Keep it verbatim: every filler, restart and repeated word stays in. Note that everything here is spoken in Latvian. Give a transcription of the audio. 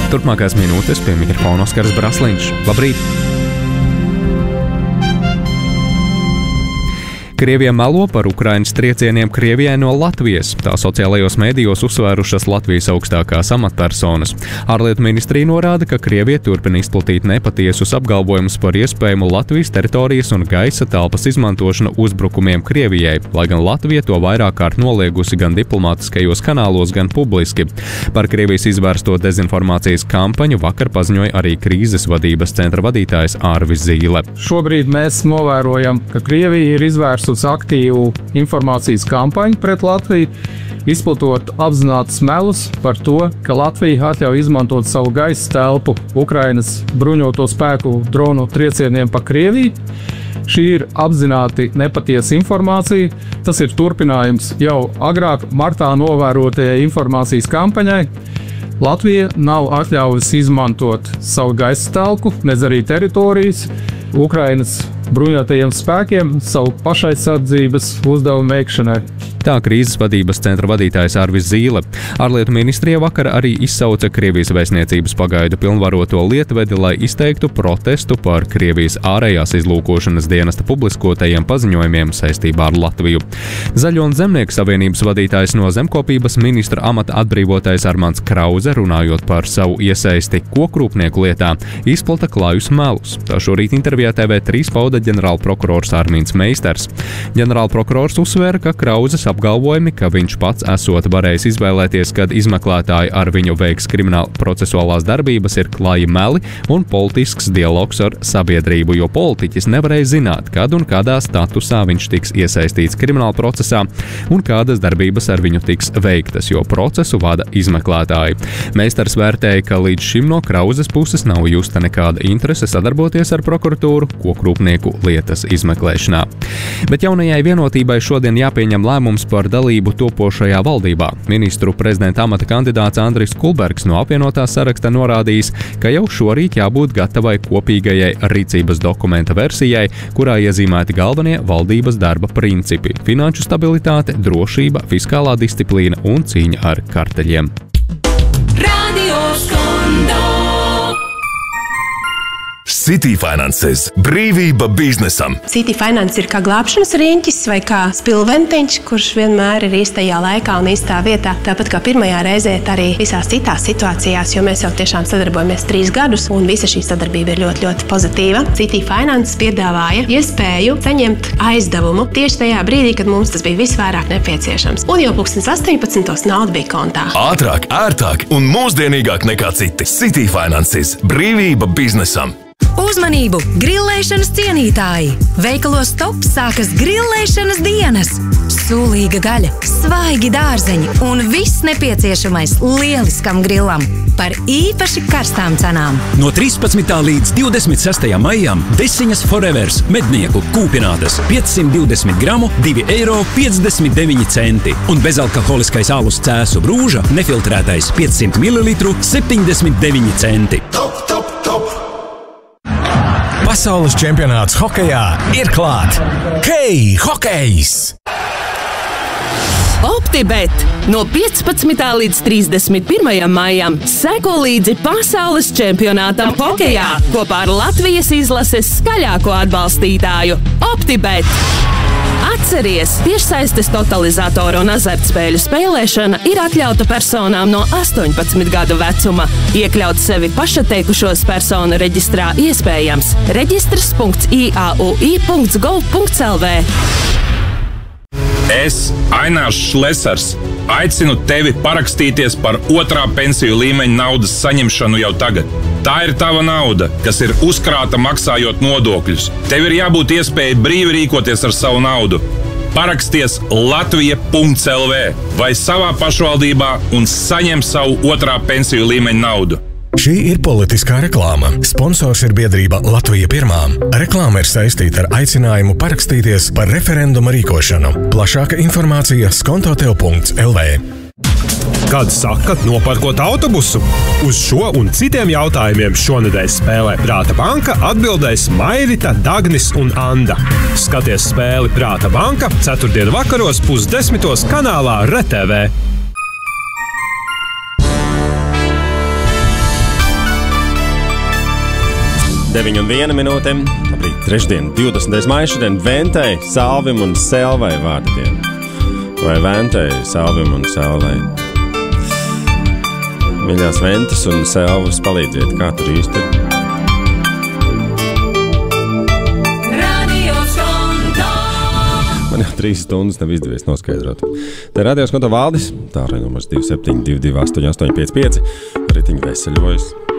Turpmākās minūtes pie mikrofona Oskars Brasliņš. Labrīt! Krievija melo par Ukrainas triecieniem Krievijai no Latvijas. Tā sociālajos mēdījos uzsvērušas Latvijas augstākās amatpersonas. Ārlietu ministrija norāda, ka Krievija turpina izplatīt nepatiesus apgalvojumus par iespējamu Latvijas teritorijas un gaisa telpas izmantošanu uzbrukumiem Krievijai, lai gan Latvija to vairāk kārt noliegusi gan diplomātiskajos kanālos, gan publiski. Par Krievijas izvērsto dezinformācijas kampaņu vakar paziņoja arī krīzes vadības centra vadītājs Arvis Zīle. Šobrīd mēs novērojam, ka Krievija ir izvērsta uz aktīvu informācijas kampaņu pret Latviju, izplatot apzinātus melus par to, ka Latvija atļauj izmantot savu gaisa telpu Ukrainas bruņoto spēku dronu triecieniem pa Krieviju. Šī ir apzināti nepatiesa informācija. Tas ir turpinājums jau agrāk martā novērotajai informācijas kampaņai. Latvija nav atļaujusi izmantot savu gaisa telpu, nedz arī teritorijas Ukrainas bruņotajiem spēkiem savu pašaizsardzības uzdevumu veikšanai. Tā krīzes vadības centra vadītājs Arvis Zīle. Ārlietu ministrija vakar arī izsauca Krievijas vēstniecības pagaidu pilnvaroto lietvedi, lai izteiktu protestu par Krievijas ārējās izlūkošanas dienesta publiskotajiem paziņojumiem saistībā ar Latviju. Zaļo un zemnieku savienības vadītājs no zemkopības ministra amata atbrīvotais Armands Krauze, runājot par savu iesaisti kokrūpnieku lietā, izplata klājus melus. Tā šorīt intervijā T V trīs pauda ģenerālprokurors Armīns Meisters. Ģenerālprokurors uzsvēra, ka Krauzes apgalvojumi, ka viņš pats esot varējis izvēlēties, kad izmeklētāji ar viņu veiks krimināla procesuālās darbības, ir klāji meli un politisks dialogs ar sabiedrību, jo politiķis nevarēja zināt, kad un kādā statusā viņš tiks iesaistīts krimināla procesā un kādas darbības ar viņu tiks veiktas, jo procesu vada izmeklētāji. Meistars vērtēja, ka līdz šim no Krauzes puses nav justa nekāda interese sadarboties ar prokuratūru kokrūpnieku lietas izmeklēšanā. Bet jaunajai vienotībai šodien jāpieņem lēmums par dalību topošajā valdībā. Ministru prezidenta amata kandidāts Andris Kulbergs no apvienotā saraksta norādījis, ka jau šorīt jābūt gatavai kopīgajai rīcības dokumenta versijai, kurā iezīmēti galvenie valdības darba principi – finanšu stabilitāte, drošība, fiskālā disciplīna un cīņa ar karteļiem. Radio Skondo. City Finances – brīvība biznesam. City Finance ir kā glābšanas riņķis vai kā spilventiņš, kurš vienmēr ir īstajā laikā un īstā vietā. Tāpat kā pirmajā reizē, arī visās citās situācijās, jo mēs jau tiešām sadarbojamies trīs gadus un visa šī sadarbība ir ļoti, ļoti pozitīva. City Finance piedāvāja iespēju saņemt aizdevumu tieši tajā brīdī, kad mums tas bija visvairāk nepieciešams. Un jau pulkstens astoņpadsmitos nauda bija kontā. Ātrāk, ērtāk un mūsdienīgāk nekā citi. City Finances – brīvība biznesam. Uzmanību! Grillēšanas cienītāji! Veikalos Top sākas grillēšanas dienas! Sūlīga gaļa, svaigi dārzeņi un viss nepieciešamais lieliskam grillam par īpaši karstām cenām. No trīspadsmitā līdz divdesmit sestajam maijam Desiņas Forevers mednieku kūpinātas piecsimt divdesmit gramu divi eiro piecdesmit deviņi centi un bezalkoholiskais alus Cēsu Brūža nefiltrētais piecsimt mililitru septiņdesmit deviņi centi. Top, top, top! Pasaules čempionāts hokejā ir klāt! Hei, hokejs! OptiBet! No piecpadsmitā līdz trīsdesmit pirmajam maijam seko līdzi pasaules čempionātam hokejā kopā ar Latvijas izlases skaļāko atbalstītāju OptiBet! Atceries, tiešsaistes totalizatoru un azartspēļu spēlēšana ir atļauta personām no astoņpadsmit gadu vecuma. Iekļaut sevi pašateikušos personu reģistrā iespējams. Reģistrs punkts i a u i punkts gov punkts l v. Es, Ainārs Šlesers, aicinu tevi parakstīties par otrā pensiju līmeņa naudas saņemšanu jau tagad. Tā ir tava nauda, kas ir uzkrāta maksājot nodokļus. Tev ir jābūt iespēja brīvi rīkoties ar savu naudu. Paraksties latvija punkts l v vai savā pašvaldībā un saņem savu otrā pensiju līmeņa naudu. Šī ir politiskā reklāma. Sponsors ir biedrība Latvija pirmā. Reklāma ir saistīta ar aicinājumu parakstīties par referenduma rīkošanu. Plašāka informācija skontotev punkts l v. Kad sakat noparkot autobusu? Uz šo un citiem jautājumiem šonedēļ spēlē Prāta banka atbildēs Mairita, Dagnis un Anda. Skaties spēli Prāta banka ceturtdien vakaros pusdesmitos kanālā R T V. deviņi un viena minūte. Labrīt, trešdien, divdesmitais maijs, šodien Ventei, Salvim un Selvai vārdu diena. Vai Ventei, Salvim un Selvai. Mīļās Ventas un Selvas palīdziet, kā tur īsti ir. Man jau trīs stundas nav izdevies noskaidrot. Te radios konto Valdis, tā arī numurs divi septiņi divi divi astoņi astoņi pieci pieci, ritiņu veseļojas.